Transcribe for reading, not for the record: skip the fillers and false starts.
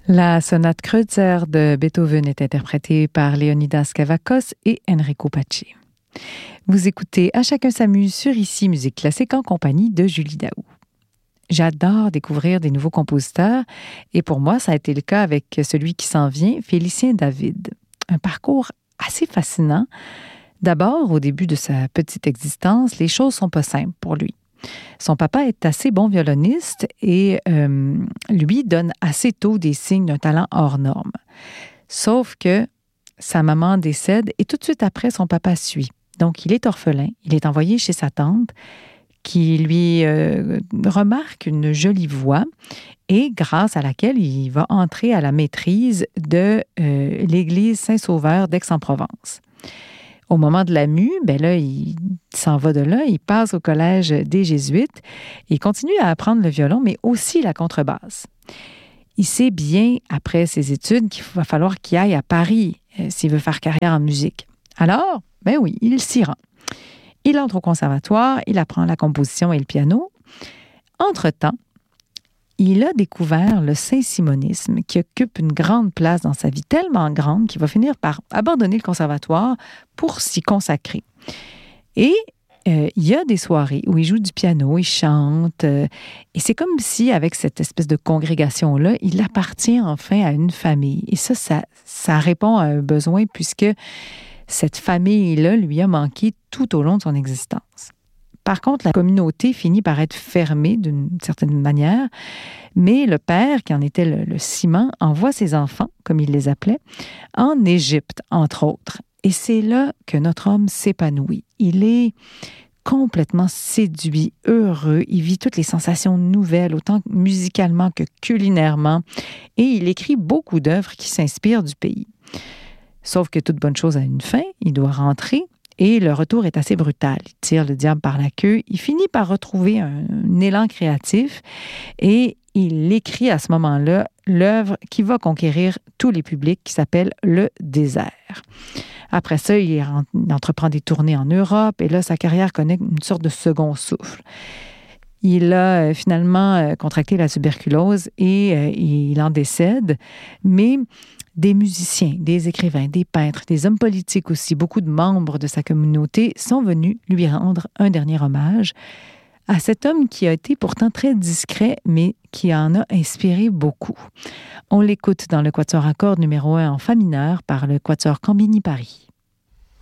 La sonate Kreutzer de Beethoven est interprétée par Leonidas Kavakos et Enrico Pace. Vous écoutez À chacun s'amuse sur Ici Musique Classique en compagnie de Julie Daou. J'adore découvrir des nouveaux compositeurs et pour moi, ça a été le cas avec celui qui s'en vient, Félicien David. Un parcours assez fascinant. D'abord, au début de sa petite existence, les choses sont pas simples pour lui. Son papa est assez bon violoniste et lui donne assez tôt des signes d'un talent hors norme. Sauf que sa maman décède et tout de suite après, son papa suit. Donc, il est orphelin. Il est envoyé chez sa tante qui lui remarque une jolie voix et grâce à laquelle il va entrer à la maîtrise de l'église Saint-Sauveur d'Aix-en-Provence. Au moment de la mue, il s'en va de là, il passe au collège des Jésuites, il continue à apprendre le violon, mais aussi la contrebasse. Il sait bien, après ses études, qu'il va falloir qu'il aille à Paris s'il veut faire carrière en musique. Alors, il s'y rend. Il entre au conservatoire, il apprend la composition et le piano. Entre-temps, il a découvert le saint-simonisme qui occupe une grande place dans sa vie, tellement grande qu'il va finir par abandonner le conservatoire pour s'y consacrer. Et il y a des soirées où il joue du piano, il chante, et c'est comme si, avec cette espèce de congrégation-là, il appartient enfin à une famille. Et ça répond à un besoin puisque cette famille-là lui a manqué tout au long de son existence. Par contre, la communauté finit par être fermée d'une certaine manière, mais le père, qui en était le ciment, envoie ses enfants, comme il les appelait, en Égypte, entre autres. Et c'est là que notre homme s'épanouit. Il est complètement séduit, heureux. Il vit toutes les sensations nouvelles, autant musicalement que culinairement. Et il écrit beaucoup d'œuvres qui s'inspirent du pays. Sauf que toute bonne chose a une fin. Il doit rentrer. Et le retour est assez brutal. Il tire le diable par la queue. Il finit par retrouver un élan créatif et il écrit à ce moment-là l'œuvre qui va conquérir tous les publics qui s'appelle Le Désert. Après ça, il entreprend des tournées en Europe et là, sa carrière connaît une sorte de second souffle. Il a finalement contracté la tuberculose et il en décède, mais des musiciens, des écrivains, des peintres, des hommes politiques aussi, beaucoup de membres de sa communauté sont venus lui rendre un dernier hommage à cet homme qui a été pourtant très discret, mais qui en a inspiré beaucoup. On l'écoute dans le quatuor à cordes numéro 1 en fa mineur par le quatuor Cambini Paris.